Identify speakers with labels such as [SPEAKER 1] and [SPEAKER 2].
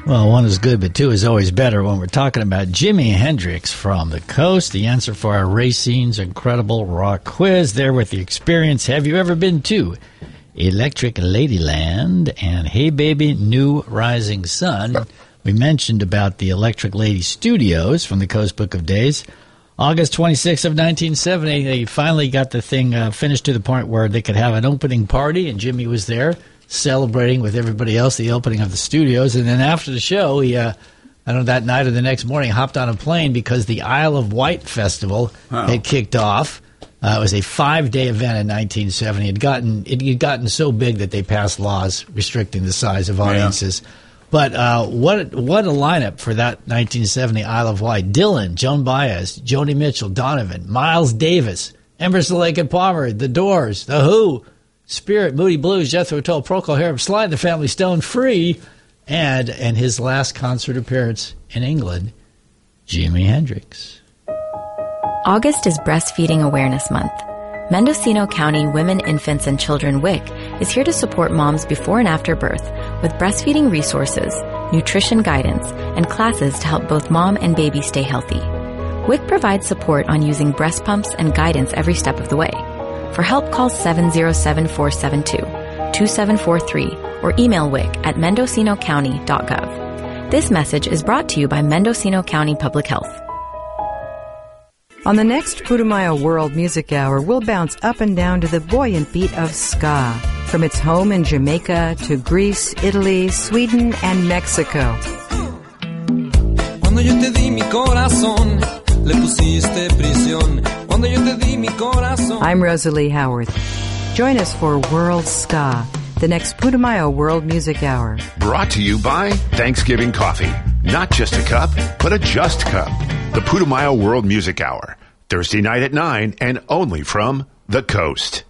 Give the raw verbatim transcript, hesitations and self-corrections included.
[SPEAKER 1] Well, one is good, but two is always better when we're talking about Jimi Hendrix from the Coast. The answer for our Racine's Incredible Rock Quiz. There with the experience. Have you ever been to Electric Ladyland and Hey Baby, New Rising Sun? We mentioned about the Electric Lady Studios from the Coast Book of Days. August twenty-sixth of nineteen seventy, they finally got the thing uh, finished to the point where they could have an opening party, and Jimmy was there celebrating with everybody else the opening of the studios. And then after the show, he, uh, I don't know, that night or the next morning, hopped on a plane because the Isle of Wight Festival wow. had kicked off. Uh, it was a five-day event in nineteen seventy. It had gotten it had gotten so big that they passed laws restricting the size of audiences. Yeah. But uh, what what a lineup for that nineteen seventy Isle of Wight. Dylan, Joan Baez, Joni Mitchell, Donovan, Miles Davis, Emerson, Lake and Palmer, The Doors, The Who, Spirit, Moody Blues, Jethro Tull, Procol Harum, Sly and the Family Stone, Free, and and his last concert appearance in England, Jimi Hendrix.
[SPEAKER 2] August is Breastfeeding Awareness Month. Mendocino County Women, Infants, and Children W I C is here to support moms before and after birth with breastfeeding resources, nutrition guidance, and classes to help both mom and baby stay healthy. W I C provides support on using breast pumps and guidance every step of the way. For help, call seven zero seven, four seven two, two seven four three or email W I C at mendocino county dot gov. This message is brought to you by Mendocino County Public Health.
[SPEAKER 3] On the next Putumayo World Music Hour, we'll bounce up and down to the buoyant beat of ska, from its home in Jamaica to Greece, Italy, Sweden, and Mexico.
[SPEAKER 4] Cuando yo te di mi corazón, le pusiste prisión. Cuando yo te di mi corazón.
[SPEAKER 3] I'm Rosalie Howarth. Join us for World Ska, the next Putumayo World Music Hour.
[SPEAKER 5] Brought to you by Thanksgiving Coffee. Not just a cup, but a just cup. The Putumayo World Music Hour. Thursday night at nine and only from the Coast.